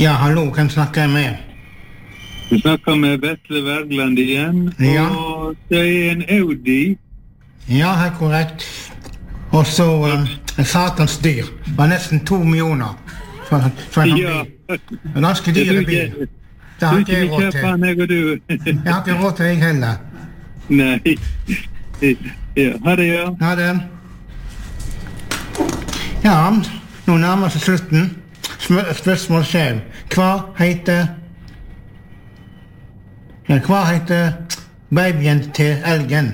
Ja, hallo, hvem snakker jeg med? Du snakker med Vetle Wergeland igjen, Ja. og det en Audi. Ja, helt korrekt. Og så en satans dyr. Det var nesten 2 millioner for en sånn Ja. bil. En ganske dyr bil. Det har ikke jeg råd kjøpe til. han, jeg og du. Jeg har ikke råd til jeg heller. Nei. Ja, ha det, ja. Ja, det. Ja, nå nærmer seg slutten. Spørsmål skjev. Hva heter babyen til elgen?